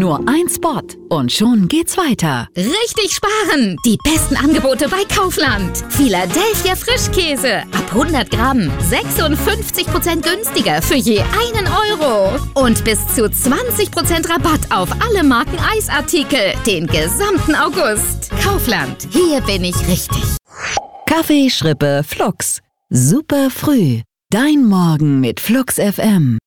Nur ein Spot und schon geht's weiter. Richtig sparen! Die besten Angebote bei Kaufland. Philadelphia Frischkäse. Ab 100 Gramm 56% günstiger für je 1 Euro. Und bis zu 20% Rabatt auf alle Marken Eisartikel. Den gesamten August. Kaufland. Hier bin ich richtig. Kaffee, Schrippe, Flux. Super früh. Dein Morgen mit Flux FM.